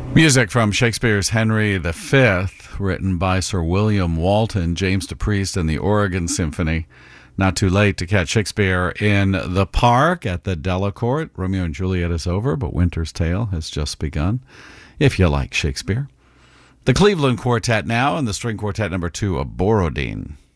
Music from Shakespeare's Henry V, written by Sir William Walton, James DePriest, and the Oregon Symphony. Not too late to catch Shakespeare in the park at the Delacorte. Romeo and Juliet is over, but Winter's Tale has just begun, if you like Shakespeare. The Cleveland Quartet now, and the string quartet number 2 of Borodin.